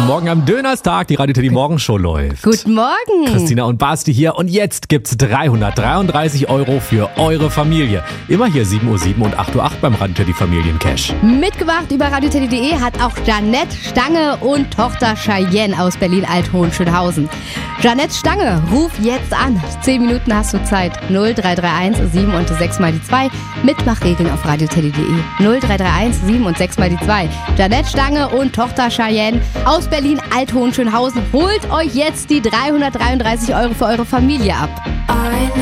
Guten Morgen am Dönerstag, die Radio Teddy Morgenshow läuft. Guten Morgen. Christina und Basti hier und jetzt gibt's 333 € für eure Familie. Immer hier 7:07 Uhr und 8:08 Uhr beim Radio Teddy Familiencash. Mitgebracht über radioteddy.de hat auch Jeanette Stange und Tochter Cheyenne aus Berlin-Alt-Hohenschönhausen. Jeanette Stange, ruf jetzt an. 10 Minuten hast du Zeit. 0331 7 und 6 mal die 2. Mitmachregeln auf radioteddy.de. 0331 7 und 6 mal die 2. Jeanette Stange und Tochter Cheyenne aus Berlin-Alt-Hohenschönhausen. Holt euch jetzt die 333 € für eure Familie ab.